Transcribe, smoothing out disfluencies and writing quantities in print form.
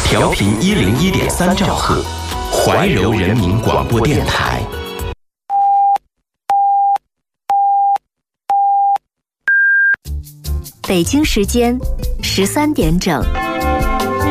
调频101.3兆赫，怀柔人民广播电台。 北京时间13点整。